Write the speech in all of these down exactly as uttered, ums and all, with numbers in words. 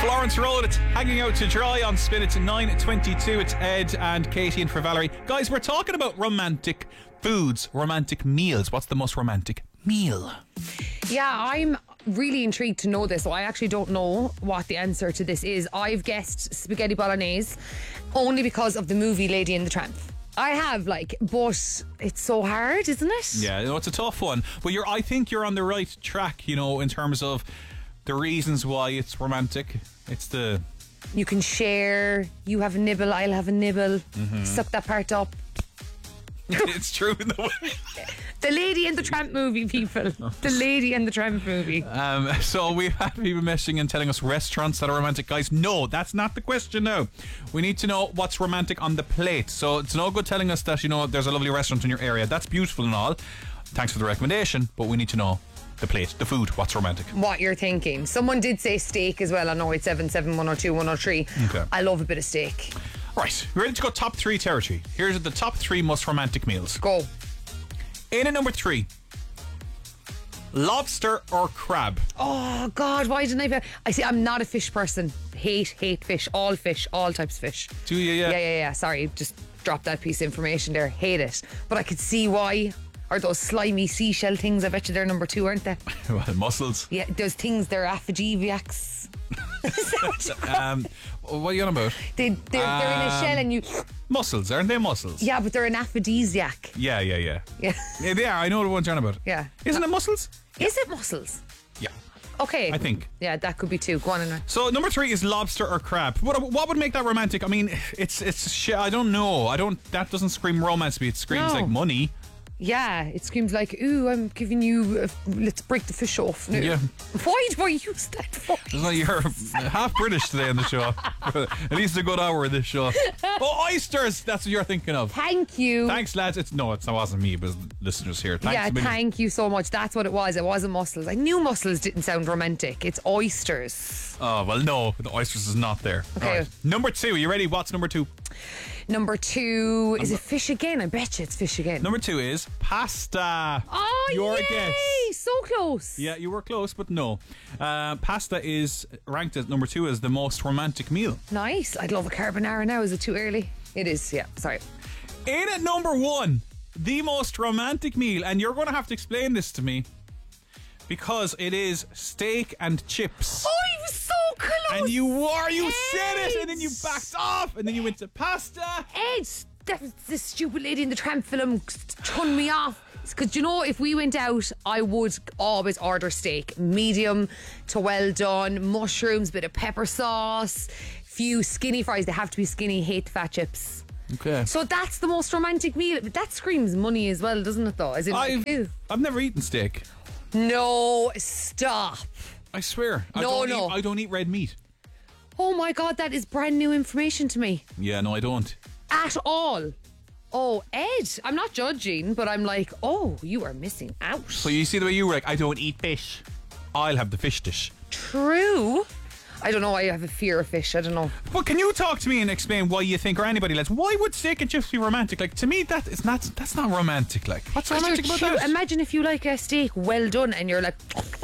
Florence Road, it's hanging out to dry on Spin. It's nine twenty-two. It's Ed and Katie in for Valerie. Guys, we're talking about romantic foods, romantic meals. What's the most romantic meal? Yeah, I'm really intrigued to know this. So I actually don't know what the answer to this is. I've guessed spaghetti bolognese only because of the movie Lady and the Tramp. I have, like, but it's so hard, isn't it? Yeah, you know, it's a tough one. But you're, I think you're on the right track, you know, in terms of the reasons why it's romantic. It's the... You can share, you have a nibble, I'll have a nibble, mm-hmm. suck that part up. It's true in the way. The Lady and the Tramp movie, people. The Lady and the Tramp movie. Um, so we've had people messaging and telling us restaurants that are romantic. Guys, no, that's not the question now. We need to know what's romantic on the plate. So it's no good telling us that, you know, there's a lovely restaurant in your area. That's beautiful and all. Thanks for the recommendation, but we need to know the plate, the food, what's romantic. What you're thinking. Someone did say steak as well on oh eight seven seven, one oh two, one oh three. Okay. I love a bit of steak. Right, we're ready to go top three territory. Here's the top three most romantic meals. Go. In at number three, lobster or crab. Oh God, why didn't I? I see. I'm not a fish person. Hate, hate fish. All fish, all types of fish. Do you? Yeah. Yeah, yeah, yeah. Sorry, just dropped that piece of information there. Hate it, but I could see why. Are those slimy seashell things? I bet you they're number two, aren't they? Well, mussels. Yeah, those things. They're aphrodisiacs. um, what are you on about? They, they're, um, they're in a shell and you... Mussels, aren't they mussels? Yeah, but they're an aphrodisiac. Yeah, yeah, yeah. Yeah. Yeah, they are. I know the ones you're on about. Yeah. Isn't it mussels? Is it mussels? Yeah. Okay. I think. Yeah, that could be two. Go on and... So number three is lobster or crab. What what would make that romantic? I mean, it's it's shit. I don't know. I don't. That doesn't scream romance to me. It screams No. like money. Yeah, it screams like, ooh, I'm giving you, a, let's break the fish off. No. Yeah. Why do I use that for? Well, you're half British today on the show. At least a good hour of this show. Oh, oysters! That's what you're thinking of. Thank you. Thanks, lads. It's no, it wasn't me, but listeners here. Thanks yeah, a million. thank you so much. That's what it was. It wasn't mussels. I knew mussels didn't sound romantic. It's oysters. Oh, well, no, the oysters is not there. Okay. Right. Number two, you ready? What's number two? Number two, is it fish again? I bet you it's fish again. Number two is pasta. Oh, Your yay! guess. So close. Yeah, you were close, but no. Uh, pasta is ranked as number two as the most romantic meal. Nice. I'd love a carbonara now. Is it too early? It is, yeah. Sorry. In at number one, the most romantic meal, and you're going to have to explain this to me because it is steak and chips. Oh, you were so close. And you were, you Ed. said it, and then you backed off, and then you went to pasta. Ed, that was the stupid Lady in the Tramp film turned me off. Because, you know, if we went out, I would always order steak. Medium to well done, mushrooms, bit of pepper sauce, few skinny fries. They have to be skinny, hate fat chips. Okay. So that's the most romantic meal. But that screams money as well, doesn't it, though? As in, I've, ew. I've never eaten steak. No, stop. I swear. I No, don't no. Eat, I don't eat red meat. Oh my God, that is brand new information to me. Yeah, no, I don't. At all. Oh, Ed, I'm not judging, but I'm like, oh, you are missing out. So you see the way you were like, I don't eat fish. I'll have the fish dish. True. I don't know. I have a fear of fish. I don't know. But can you talk to me and explain why you think, or anybody else, why would steak and chips be romantic? Like, to me, that is not, that's not romantic. Like, what's romantic about True. that? Imagine if you like a steak well done and you're like,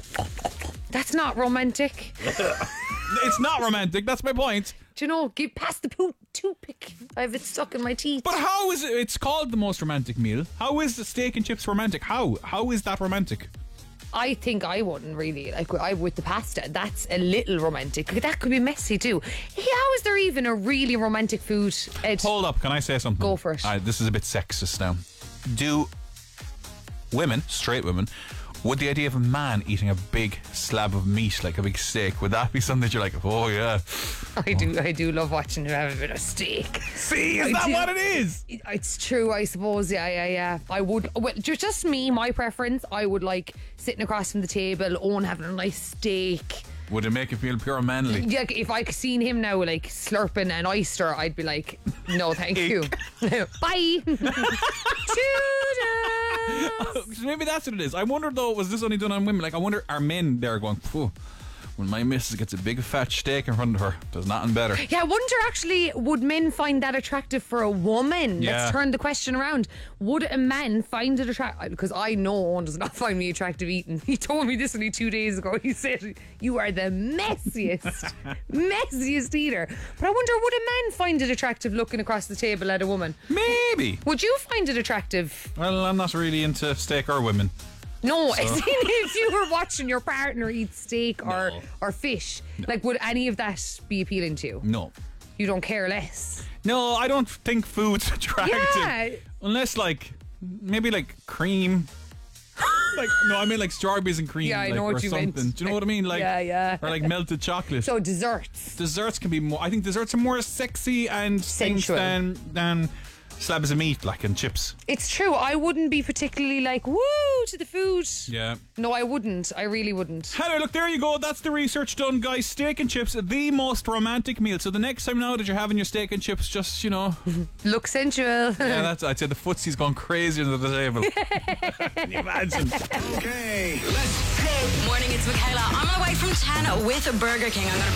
that's not romantic. It's not romantic. That's my point. Do you know, get past the poo- toothpick. I have it stuck in my teeth. But how is it? It's called the most romantic meal. How is the steak and chips romantic? How? How is that romantic? I think I wouldn't really like I with the pasta. That's a little romantic. That could be messy too. How is there even a really romantic food? Ed? Hold up, can I say something? Go for it. Uh, this is a bit sexist now. Do women, straight women, would the idea of a man eating a big slab of meat, like a big steak, would that be something that you're like, oh yeah? I do. I do love watching him have a bit of steak. See, is I that do. what it is? It's true, I suppose. Yeah, yeah, yeah. I would. Well, just just me, my preference. I would like sitting across from the table, Owen having a nice steak. Would it make you feel pure manly? Yeah, if I seen him now like slurping an oyster, I'd be like, no, thank you. Bye. Toodles. Maybe that's what it is. I wonder though, was this only done on women? Like, I wonder, are men there going, phew, when my missus gets a big fat steak in front of her, there's nothing better. Yeah, I wonder actually, would men find that attractive for a woman? Yeah. Let's turn the question around. Would a man find it attractive? Because I know one does not find me attractive eating. He told me this only two days ago. He said, you are the messiest, messiest eater. But I wonder, would a man find it attractive looking across the table at a woman? Maybe. Would you find it attractive? Well, I'm not really into steak or women. No, So. as in if you were watching your partner eat steak or, No. or fish, like would any of that be appealing to you? No. You don't care less? No, I don't think food's attractive. Yeah. Unless, like, maybe like cream. Like, no, I mean like strawberries and cream. Yeah, I like, know what or you something. meant. Do you know what I mean? Like, Yeah, yeah. Or like melted chocolate. So desserts. Desserts can be more. I think desserts are more sexy and things Sensual. than than slabs of meat, like, and chips. It's true. I wouldn't be particularly like, woo, to the food. Yeah. No, I wouldn't. I really wouldn't. Hello, look, there you go. That's the research done, guys. Steak and chips, the most romantic meal. So the next time now that you're having your steak and chips, just, you know, Look sensual. yeah, that's. I'd say the footsie's gone crazy under the table. Can you imagine? Okay, let's go. Morning, it's Michaela. On my way from ten with Burger King. I'm going to